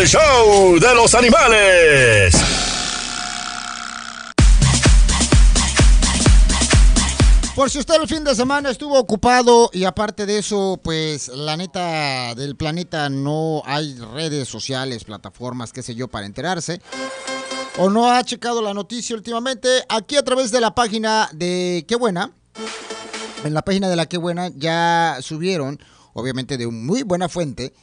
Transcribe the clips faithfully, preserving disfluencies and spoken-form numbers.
El show de los animales. Por si usted el fin de semana estuvo ocupado y aparte de eso, pues la neta del planeta no hay redes sociales, plataformas, qué sé yo, para enterarse, o no ha checado la noticia últimamente, aquí a través de la página de Qué Buena, en la página de la Qué Buena ya subieron, obviamente de muy buena fuente,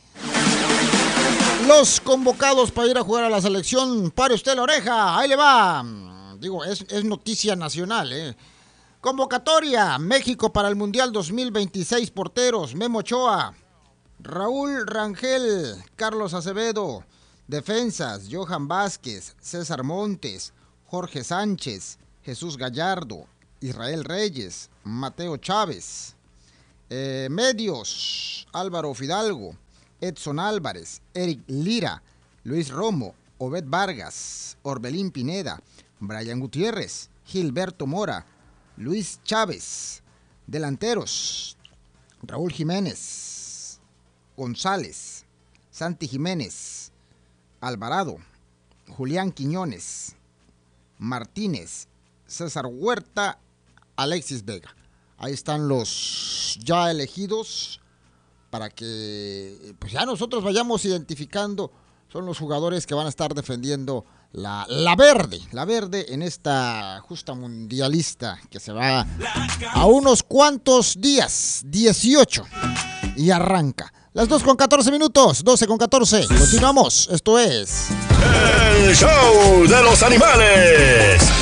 los convocados para ir a jugar a la selección. Pare usted la oreja, ahí le va. Digo, es, es noticia nacional, ¿eh? Convocatoria, México para el Mundial dos mil veintiséis, porteros, Memo Ochoa, Raúl Rangel, Carlos Acevedo, defensas, Johan Vázquez, César Montes, Jorge Sánchez, Jesús Gallardo, Israel Reyes, Mateo Chávez, eh, medios, Álvaro Fidalgo, Edson Álvarez, Eric Lira, Luis Romo, Obed Vargas, Orbelín Pineda, Brian Gutiérrez, Gilberto Mora, Luis Chávez. Delanteros, Raúl Jiménez, González, Santi Jiménez, Alvarado, Julián Quiñones, Martínez, César Huerta, Alexis Vega. Ahí están los ya elegidos para que pues ya nosotros vayamos identificando. Son los jugadores que van a estar defendiendo la, la verde, la verde en esta justa mundialista que se va a unos cuantos días, dieciocho, y arranca. Las dos con catorce minutos, doce con catorce. Continuamos, esto es... El show de los animales.